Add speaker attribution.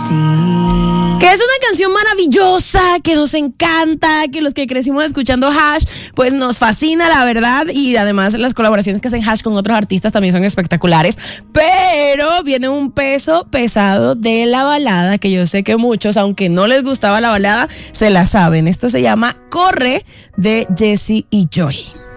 Speaker 1: Que es una canción maravillosa, que nos encanta, que los que crecimos escuchando Hash, pues nos fascina, la verdad, y además las colaboraciones que hacen Hash con otros artistas también son espectaculares, pero viene un peso pesado de la balada, que yo sé que muchos, aunque no les gustaba la balada, se la saben. Esto se llama Corre, de Jessie y Joy.